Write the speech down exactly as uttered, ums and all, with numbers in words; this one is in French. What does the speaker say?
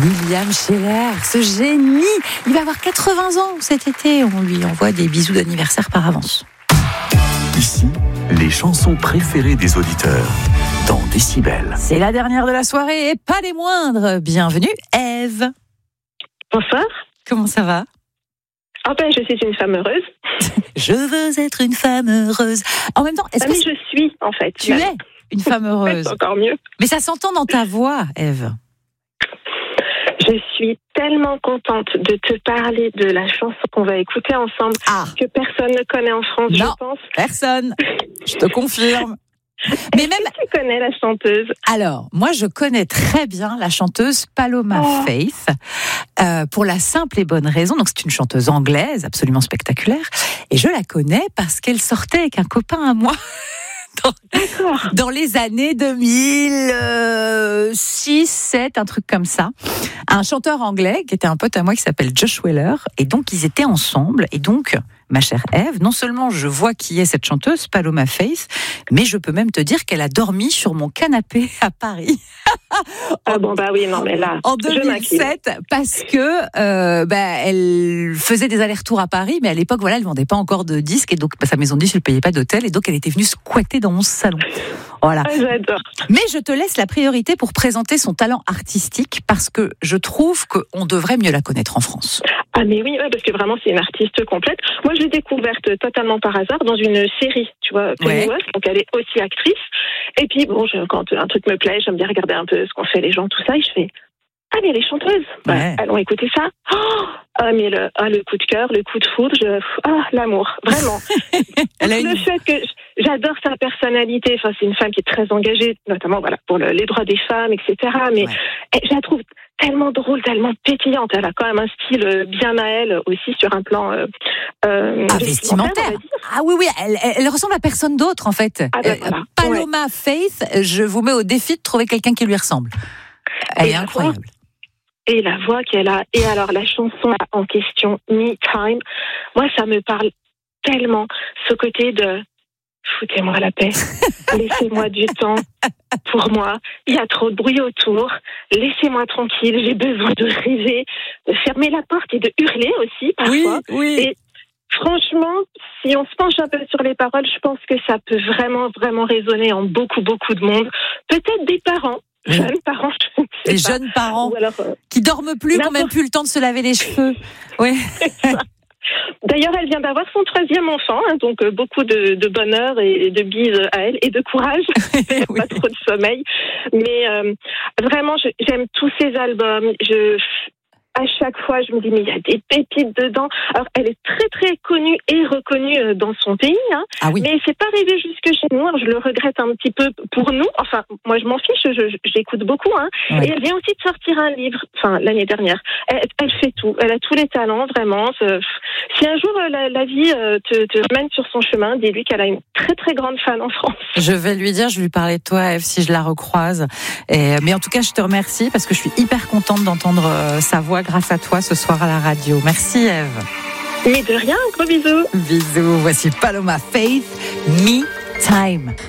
William Scheller, ce génie, il va avoir quatre-vingts ans cet été. On lui envoie des bisous d'anniversaire par avance. Ici, les chansons préférées des auditeurs dans Décibel. C'est la dernière de la soirée et pas les moindres. Bienvenue, Ève. Bonsoir. Comment ça va ? Ah ben, je suis une femme heureuse. Je veux être une femme heureuse. En même temps, est-ce ah, que mais je suis, en fait. tu es une femme heureuse ? C'est encore mieux. Mais ça s'entend dans ta voix, Ève. Je suis tellement contente de te parler de la chanson qu'on va écouter ensemble, Ah. que personne ne connaît en France, Non. je pense. Personne. Je te confirme. Mais Est-ce même. que tu connais la chanteuse? Alors, moi, je connais très bien la chanteuse Paloma Oh. Faith, euh, pour la simple et bonne raison. Donc, c'est une chanteuse anglaise, absolument spectaculaire. Et je la connais parce qu'elle sortait avec un copain à moi. Dans, D'accord. dans les années deux mille six, sept, un truc comme ça. Un chanteur anglais qui était un pote à moi qui s'appelle Josh Weller. Et donc, ils étaient ensemble. Et donc, ma chère Ève, non seulement je vois qui est cette chanteuse, Paloma Faith, mais je peux même te dire qu'elle a dormi sur mon canapé à Paris. Ah bon, bah oui, non, mais là, En je deux mille sept, parce que euh, bah, elle faisait des allers-retours à Paris, mais à l'époque, voilà, elle vendait pas encore de disques, et donc bah, sa maison de disques ne payait pas d'hôtel, et donc elle était venue squatter dans mon salon. Voilà. Ah, j'adore. Mais je te laisse la priorité pour présenter son talent artistique, parce que je trouve qu'on devrait mieux la connaître en France. Ah mais oui, ouais, parce que vraiment c'est une artiste complète. Moi je l'ai découverte totalement par hasard dans une série, tu vois, Pennyworth, Ouais. donc elle est aussi actrice. Et puis bon, je, quand un truc me plaît, j'aime bien regarder un peu ce qu'ont fait les gens, tout ça, et je fais ah mais elle est chanteuse. Bah, Ouais. allons écouter ça. Oh, ah mais le, ah, le coup de cœur, le coup de foudre, je, ah l'amour, vraiment. Elle a Le une... fait que j'adore sa personnalité, enfin c'est une femme qui est très engagée, notamment voilà pour le, les droits des femmes, et cetera. Mais Ouais. et je la trouve tellement drôle, tellement pétillante. Elle a quand même un style bien à elle aussi sur un plan euh, euh, Ah, vestimentaire, vestimentaire. on va dire. Ah oui, oui, elle, elle, elle ressemble à personne d'autre, en fait. Ah ben Euh, voilà. Paloma Faith, je vous mets au défi de trouver quelqu'un qui lui ressemble. Elle Et est la incroyable. Et la voix qu'elle a. Et alors la chanson en question, Me Time, moi ça me parle tellement. Ce côté de foutez-moi la paix, laissez-moi du temps pour moi. Il y a trop de bruit autour. Laissez-moi tranquille. J'ai besoin de rêver, de fermer la porte et de hurler aussi parfois. oui. Et franchement, si on se penche un peu sur les paroles, je pense que ça peut vraiment, vraiment résonner en beaucoup, beaucoup de monde. Peut-être des parents, Oui. jeunes parents, je ne sais Les pas. jeunes parents Ou alors, euh, qui dorment plus, qui n'ont même n'importe- plus le temps de se laver les cheveux. Oui. D'ailleurs, elle vient d'avoir son troisième enfant, hein, donc euh, beaucoup de, de bonheur et de bises à elle et de courage. Oui. Pas trop de sommeil, mais euh, vraiment, je, j'aime tous ses albums. Je À chaque fois, je me dis, mais il y a des pépites dedans. Alors, elle est très, très connue et reconnue euh, dans son pays, hein, Ah oui. mais c'est pas arrivé jusque chez nous. Alors, je le regrette un petit peu pour nous. Enfin, moi, je m'en fiche, je, je- j'écoute beaucoup. Hein. Ouais. Et elle vient aussi de sortir un livre, enfin, l'année dernière. Elle, elle fait tout. Elle a tous les talents, vraiment. C'est- Si un jour, euh, la, la vie euh, te, te ramène sur son chemin, dis-lui qu'elle a une très, très grande fan en France. Je vais lui dire, je vais lui parler de toi, Ève, si je la recroise. Et, mais en tout cas, je te remercie parce que je suis hyper contente d'entendre euh, sa voix grâce à toi ce soir à la radio. Merci, Ève. Mais de rien, gros bisous. Bisous. Voici Paloma Faith, Me Time.